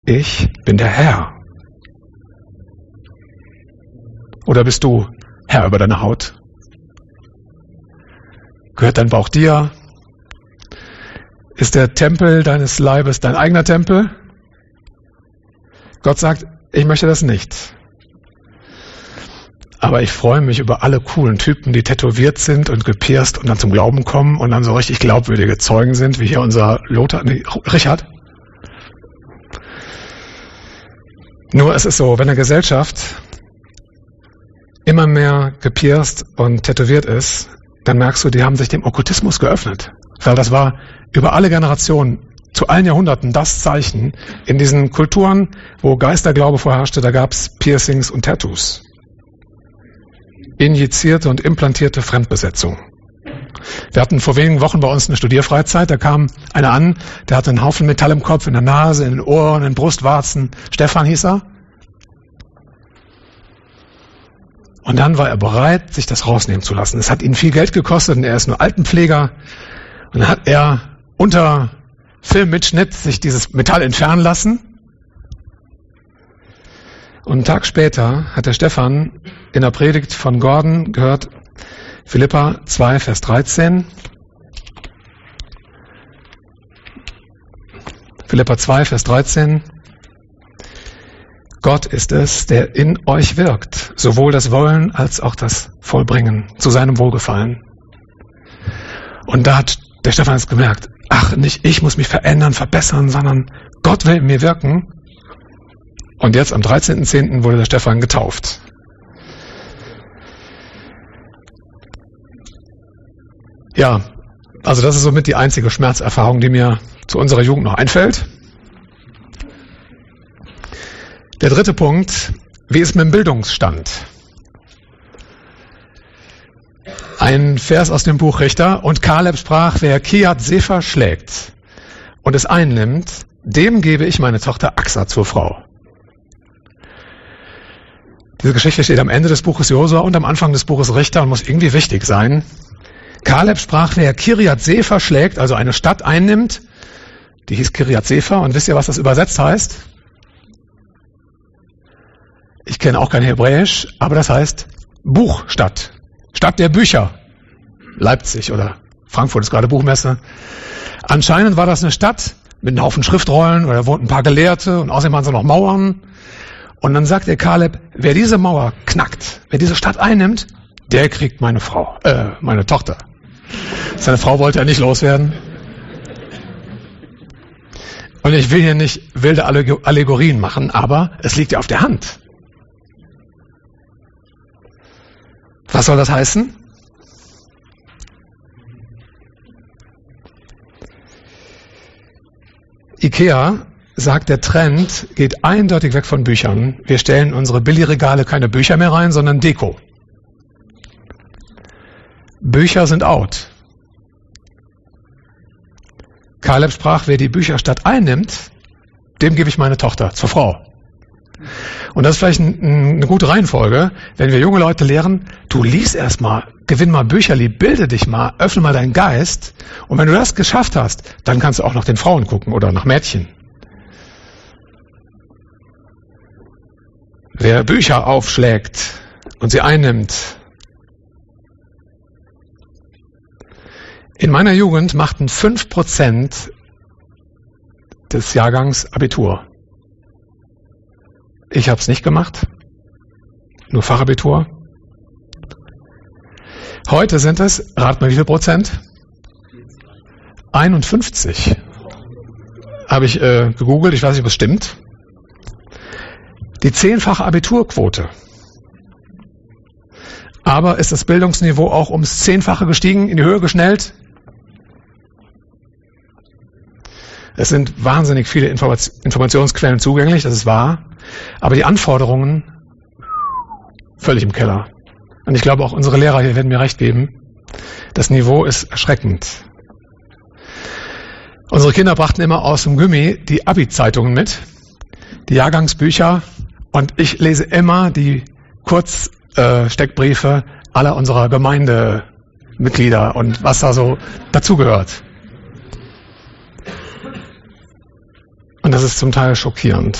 ich bin der Herr. Oder bist du Herr über deine Haut? Gehört dein Bauch dir? Ist der Tempel deines Leibes dein eigener Tempel? Gott sagt, ich möchte das nicht. Aber ich freue mich über alle coolen Typen, die tätowiert sind und gepierst und dann zum Glauben kommen und dann so richtig glaubwürdige Zeugen sind, wie hier unser Richard. Nur es ist so, wenn eine Gesellschaft immer mehr gepierst und tätowiert ist, dann merkst du, die haben sich dem Okkultismus geöffnet. Weil das war über alle Generationen, zu allen Jahrhunderten das Zeichen. In diesen Kulturen, wo Geisterglaube vorherrschte, da gab es Piercings und Tattoos. Injizierte und implantierte Fremdbesetzung. Wir hatten vor wenigen Wochen bei uns eine Studierfreizeit, da kam einer an, der hatte einen Haufen Metall im Kopf, in der Nase, in den Ohren, in den Brustwarzen. Stefan hieß er. Und dann war er bereit, sich das rausnehmen zu lassen. Es hat ihn viel Geld gekostet und er ist nur Altenpfleger. Und dann hat er unter Filmmitschnitt sich dieses Metall entfernen lassen. Und einen Tag später hat der Stefan in der Predigt von Gordon gehört, Philippa 2, Vers 13. Philippa 2, Vers 13. Gott ist es, der in euch wirkt, sowohl das Wollen als auch das Vollbringen, zu seinem Wohlgefallen. Und da hat der Stefan jetzt gemerkt, ach, nicht ich muss mich verändern, verbessern, sondern Gott will in mir wirken. Und jetzt am 13.10. wurde der Stefan getauft. Ja, also das ist somit die einzige Schmerzerfahrung, die mir zu unserer Jugend noch einfällt. Der dritte Punkt, wie ist mit dem Bildungsstand? Ein Vers aus dem Buch Richter. Und Kaleb sprach, wer Kiat Sefer schlägt und es einnimmt, dem gebe ich meine Tochter Axa zur Frau. Diese Geschichte steht am Ende des Buches Josua und am Anfang des Buches Richter und muss irgendwie wichtig sein. Kaleb sprach, wer Kiriat Sefer schlägt, also eine Stadt einnimmt, die hieß Kiriat Sefer, und wisst ihr, was das übersetzt heißt? Ich kenne auch kein Hebräisch, aber das heißt Buchstadt. Stadt der Bücher. Leipzig oder Frankfurt ist gerade Buchmesse. Anscheinend war das eine Stadt mit einem Haufen Schriftrollen, oder da wohnten ein paar Gelehrte und außerdem waren sie noch Mauern. Und dann sagt der Kaleb, wer diese Mauer knackt, wer diese Stadt einnimmt, der kriegt meine Tochter. Seine Frau wollte er nicht loswerden. Und ich will hier nicht wilde Allegorien machen, aber es liegt ja auf der Hand. Was soll das heißen? IKEA sagt, der Trend geht eindeutig weg von Büchern. Wir stellen in unsere Billigregale keine Bücher mehr rein, sondern Deko. Bücher sind out. Kaleb sprach, wer die Bücherstadt einnimmt, dem gebe ich meine Tochter zur Frau. Und das ist vielleicht eine gute Reihenfolge, wenn wir junge Leute lehren, du lies erstmal, gewinn mal Bücherlieb, bilde dich mal, öffne mal deinen Geist. Und wenn du das geschafft hast, dann kannst du auch nach den Frauen gucken oder nach Mädchen. Wer Bücher aufschlägt und sie einnimmt. In meiner Jugend machten 5% des Jahrgangs Abitur. Ich habe es nicht gemacht, nur Fachabitur. Heute sind es, rat mal wie viel Prozent? 51. Habe ich gegoogelt, ich weiß nicht, ob es stimmt. Die 10-fache Abiturquote. Aber ist das Bildungsniveau auch ums 10-fache gestiegen, in die Höhe geschnellt? Es sind wahnsinnig viele Informationsquellen zugänglich, das ist wahr. Aber die Anforderungen völlig im Keller. Und ich glaube, auch unsere Lehrer hier werden mir recht geben. Das Niveau ist erschreckend. Unsere Kinder brachten immer aus dem Gymmi die Abi-Zeitungen mit, die Jahrgangsbücher. Und ich lese immer die Kurzsteckbriefe aller unserer Gemeindemitglieder und was da so dazugehört. Und Und das ist zum Teil schockierend.